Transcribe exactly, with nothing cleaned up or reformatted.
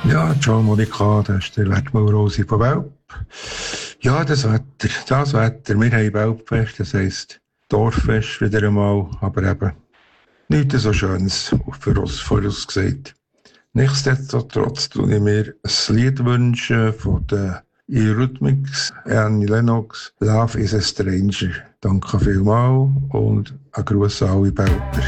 Ja, ciao Monika, das ist der Leckmaul-Rosi von Welp. Ja, das Wetter, das Wetter. Wir haben Welpfest, das heisst Dorffest wieder einmal, aber eben nichts so Schönes für uns vorausgesagt. Nichtsdestotrotz tue ich mir ein Lied wünschen von den Eurythmics, Annie Lennox, Love is a Stranger. Danke vielmals und ein Gruß an alle Belper.